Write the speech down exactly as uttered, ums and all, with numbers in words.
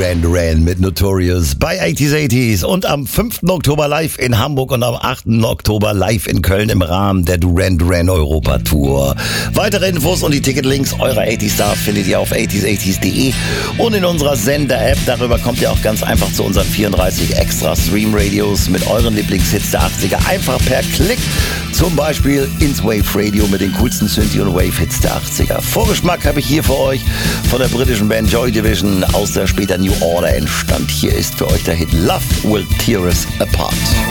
Duran Duran mit Notorious bei achtziger achtzig und am fünften Oktober live in Hamburg und am achten Oktober live in Köln im Rahmen der Duran Duran Europa Tour. Weitere Infos und die Ticketlinks eurer achtzig Stars findet ihr auf achtziger achtzig punkt de und in unserer Sender-App. Darüber kommt ihr auch ganz einfach zu unseren vierunddreißig extra Stream-Radios mit euren Lieblingshits der achtziger. Einfach per Klick, zum Beispiel ins Wave Radio mit den coolsten Synthie- und Wave-Hits der achtziger. Vorgeschmack habe ich hier für euch von der britischen Band Joy Division aus der später New Order entstand. Hier ist für euch der Hit Love Will Tear Us Apart.